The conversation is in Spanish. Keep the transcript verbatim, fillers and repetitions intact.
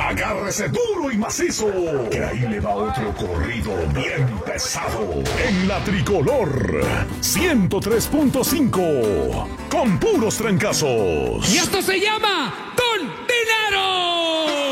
Agárrese duro y macizo, que ahí le va otro corrido bien pesado. En la Tricolor ciento tres punto cinco, con puros trancazos. Y esto se llama